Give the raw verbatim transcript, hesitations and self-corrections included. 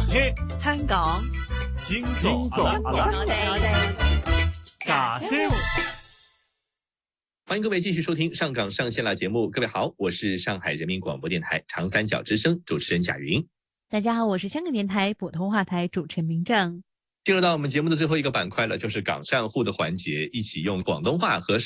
聽香港精總我哋假聲。 欢迎各位继续收听上港上线了节目。各位好，我是上海人民广播电台长三角之声主持人贾云。 大家好，我是香港电台普通话台主持人明正。 进入到我们节目的最后一个板块了，就是港善户的环节，一起用广东话和